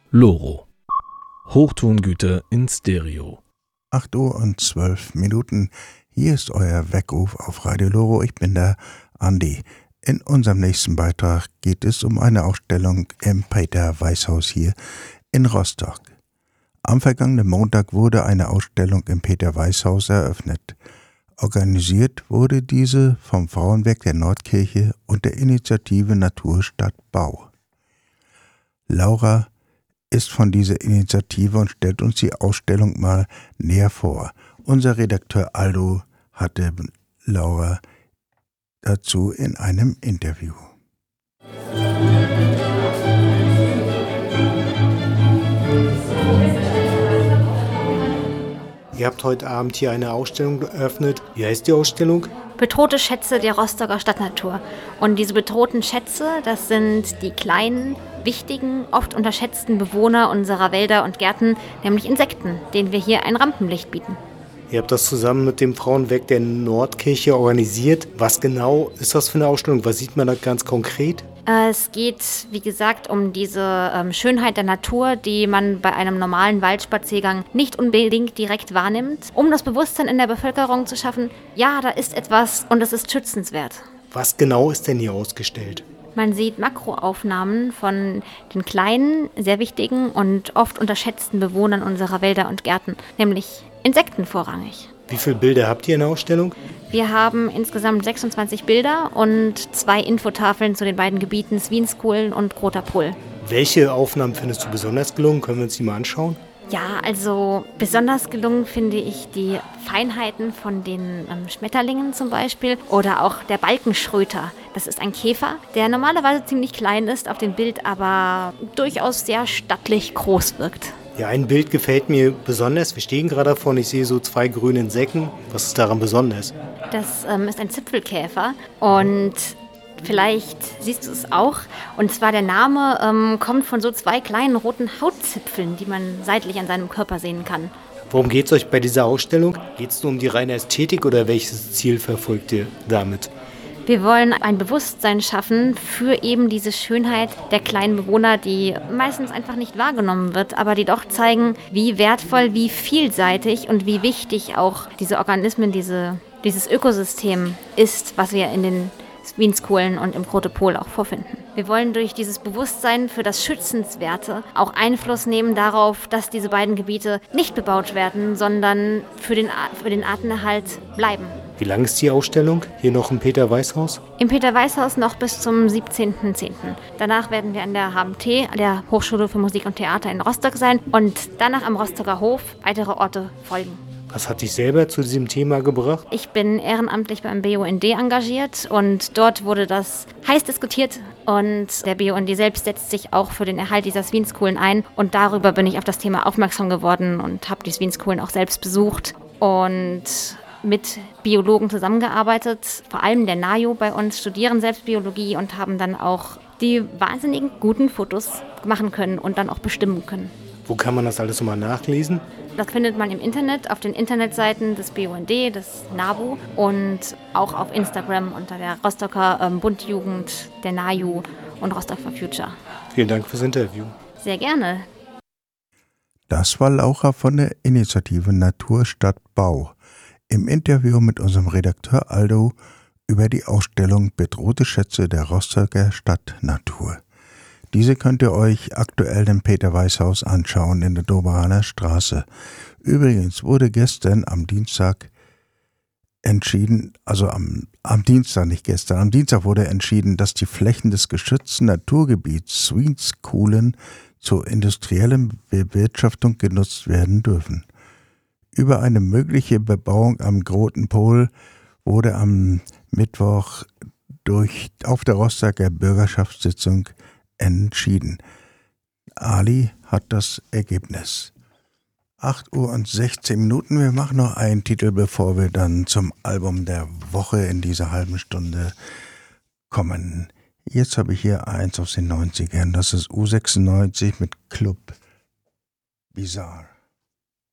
Loro. Hochtongüter in Stereo. 8:12. Hier ist euer Weckruf auf Radio Loro. Ich bin der Andi. In unserem nächsten Beitrag geht es um eine Ausstellung im Peter-Weiß-Haus hier in Rostock. Am vergangenen Montag wurde eine Ausstellung im Peter-Weiß-Haus eröffnet. Organisiert wurde diese vom Frauenwerk der Nordkirche und der Initiative Natur Stadt Bau. Laura ist von dieser Initiative und stellt uns die Ausstellung mal näher vor. Unser Redakteur Aldo hatte Laura dazu in einem Interview. Ihr habt heute Abend hier eine Ausstellung eröffnet. Wie heißt die Ausstellung? Bedrohte Schätze der Rostocker Stadtnatur. Und diese bedrohten Schätze, das sind die kleinen, wichtigen, oft unterschätzten Bewohner unserer Wälder und Gärten, nämlich Insekten, denen wir hier ein Rampenlicht bieten. Ihr habt das zusammen mit dem Frauenwerk der Nordkirche organisiert. Was genau ist das für eine Ausstellung? Was sieht man da ganz konkret? Es geht, wie gesagt, um diese Schönheit der Natur, die man bei einem normalen Waldspaziergang nicht unbedingt direkt wahrnimmt, um das Bewusstsein in der Bevölkerung zu schaffen, ja, da ist etwas und es ist schützenswert. Was genau ist denn hier ausgestellt? Man sieht Makroaufnahmen von den kleinen, sehr wichtigen und oft unterschätzten Bewohnern unserer Wälder und Gärten, nämlich Insekten vorrangig. Wie viele Bilder habt ihr in der Ausstellung? Wir haben insgesamt 26 Bilder und 2 Infotafeln zu den beiden Gebieten Swinskuhlen und Groter Pohl. Welche Aufnahmen findest du besonders gelungen? Können wir uns die mal anschauen? Ja, also besonders gelungen finde ich die Feinheiten von den Schmetterlingen zum Beispiel oder auch der Balkenschröter. Das ist ein Käfer, der normalerweise ziemlich klein ist auf dem Bild, aber durchaus sehr stattlich groß wirkt. Ja, ein Bild gefällt mir besonders. Wir stehen gerade davon, ich sehe so 2 grüne Insekten. Was ist daran besonders? Das ist ein Zipfelkäfer und vielleicht siehst du es auch. Und zwar der Name kommt von so 2 kleinen roten Hautzipfeln, die man seitlich an seinem Körper sehen kann. Worum geht es euch bei dieser Ausstellung? Geht es nur um die reine Ästhetik oder welches Ziel verfolgt ihr damit? Wir wollen ein Bewusstsein schaffen für eben diese Schönheit der kleinen Bewohner, die meistens einfach nicht wahrgenommen wird, aber die doch zeigen, wie wertvoll, wie vielseitig und wie wichtig auch diese Organismen, dieses Ökosystem ist, was wir in den Swinskuhlen und im Grote Pohl auch vorfinden. Wir wollen durch dieses Bewusstsein für das Schützenswerte auch Einfluss nehmen darauf, dass diese beiden Gebiete nicht bebaut werden, sondern für den Artenerhalt bleiben. Wie lang ist die Ausstellung? Hier noch im Peter-Weiß-Haus? Im Peter-Weiß-Haus noch bis zum 17.10. Danach werden wir an der HMT, der Hochschule für Musik und Theater in Rostock sein und danach am Rostocker Hof weitere Orte folgen. Was hat dich selber zu diesem Thema gebracht? Ich bin ehrenamtlich beim BUND engagiert und dort wurde das heiß diskutiert und der BUND selbst setzt sich auch für den Erhalt dieser Swinskuhlen ein und darüber bin ich auf das Thema aufmerksam geworden und habe die Swinskuhlen auch selbst besucht und mit Biologen zusammengearbeitet, vor allem der NAJU bei uns, studieren selbst Biologie und haben dann auch die wahnsinnigen guten Fotos machen können und dann auch bestimmen können. Wo kann man das alles nochmal nachlesen? Das findet man im Internet, auf den Internetseiten des BUND, des NABU und auch auf Instagram unter der Rostocker Bundjugend, der NAJU und Rostock for Future. Vielen Dank fürs Interview. Sehr gerne. Das war Laura von der Initiative Natur Stadt Bau im Interview mit unserem Redakteur Aldo über die Ausstellung Bedrohte Schätze der Rostocker Stadtnatur. Diese könnt ihr euch aktuell im Peter-Weiß-Haus anschauen in der Doberaner Straße. Übrigens wurde gestern am Dienstag entschieden, also am Dienstag, nicht gestern, am Dienstag wurde entschieden, dass die Flächen des geschützten Naturgebiets Swinskuhlen zur industriellen Bewirtschaftung genutzt werden dürfen. Über eine mögliche Bebauung am Groten Pohl wurde am Mittwoch auf der Rostocker Bürgerschaftssitzung entschieden. Ali hat das Ergebnis. 8:16. Wir machen noch einen Titel, bevor wir dann zum Album der Woche in dieser halben Stunde kommen. Jetzt habe ich hier eins aus den 90ern. Das ist U96 mit Club Bizarre.